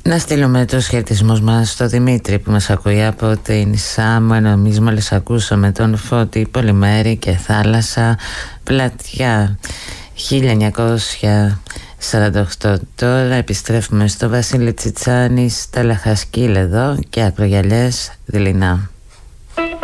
Να στείλουμε τους χαιρετισμούς μας στο Δημήτρη που μας ακούει από την Σάμο, ενώ εμείς μόλις ακούσαμε τον Φώτη, Πολυμέρη και Θάλασσα, Πλατιά 1948. Τώρα επιστρέφουμε στο Βασίλη Τσιτσάνη, Στέλλα Χασκίλ εδώ και Ακρογιαλιές Δειλινά.